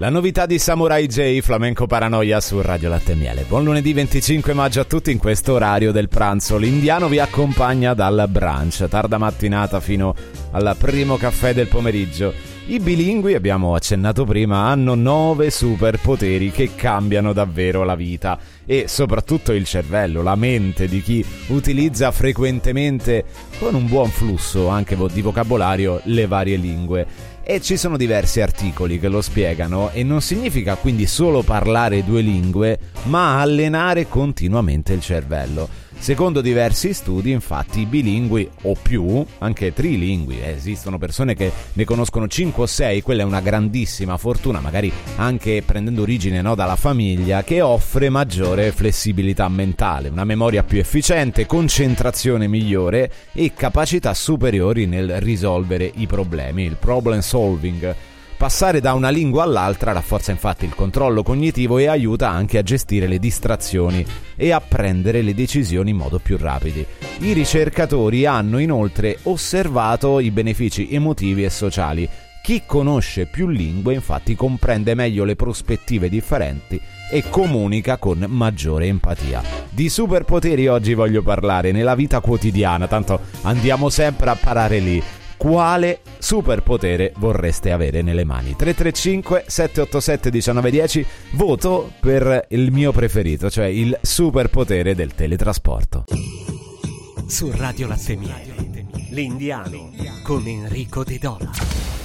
La novità di Samurai J, Flamenco Paranoia su Radio Latte e Miele. Buon lunedì 25 maggio a tutti in questo orario del pranzo. L'indiano vi accompagna dal brunch, tarda mattinata fino al primo caffè del pomeriggio. I bilingui, abbiamo accennato prima, hanno 9 superpoteri che cambiano davvero la vita e soprattutto il cervello, la mente di chi utilizza frequentemente, con un buon flusso anche di vocabolario, le varie lingue. E ci sono diversi articoli che lo spiegano e non significa quindi solo parlare 2 lingue, ma allenare continuamente il cervello. Secondo diversi studi, infatti, i bilingui o più, anche trilingui, esistono persone che ne conoscono 5 o 6, quella è una grandissima fortuna, magari anche prendendo origine dalla famiglia, che offre maggiore flessibilità mentale, una memoria più efficiente, concentrazione migliore e capacità superiori nel risolvere i problemi, il problem solving. Passare da una lingua all'altra rafforza infatti il controllo cognitivo e aiuta anche a gestire le distrazioni e a prendere le decisioni in modo più rapido. I ricercatori hanno inoltre osservato i benefici emotivi e sociali. Chi conosce più lingue infatti comprende meglio le prospettive differenti e comunica con maggiore empatia. Di superpoteri oggi voglio parlare nella vita quotidiana, tanto andiamo sempre a parare lì. Quale superpotere vorreste avere nelle mani? 335 787 1910, voto per il mio preferito, cioè il superpotere del teletrasporto. Su Radio Latte e Miele, l'Indiano con Enrico De Dona.